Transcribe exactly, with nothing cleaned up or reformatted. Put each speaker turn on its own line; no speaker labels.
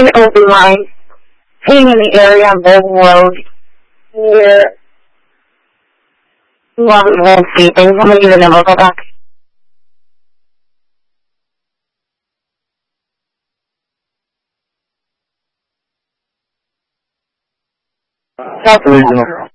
an open line sitting in the area on Bolton Road near Robert Landscaping. I'm going to give the number. Go back.
Regional.